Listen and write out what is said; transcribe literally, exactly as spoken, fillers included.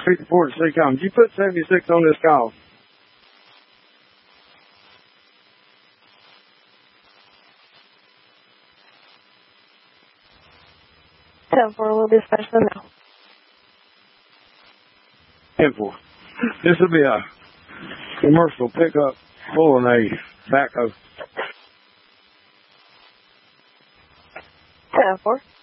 fifty-four to C-Com. Did you put seventy-six on this call? ten four, we'll dispatch them now. ten four. This will be a commercial pickup pulling a backhoe. ten four.